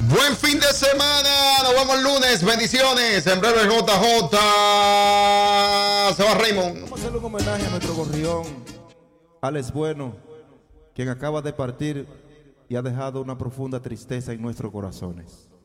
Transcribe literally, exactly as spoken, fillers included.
Buen fin de semana. Nos vemos el lunes. Bendiciones. En breve el J J. Se va Raymond. Vamos a hacerle un homenaje a nuestro gorrión, Alex Bueno, quien acaba de partir y ha dejado una profunda tristeza en nuestros corazones.